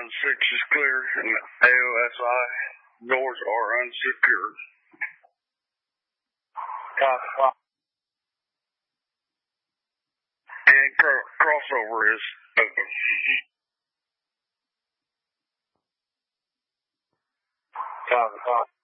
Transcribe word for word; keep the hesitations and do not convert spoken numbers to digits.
six is clear, and A O S I doors are unsecured. Copy. And cro- crossover is open. Copy, copy.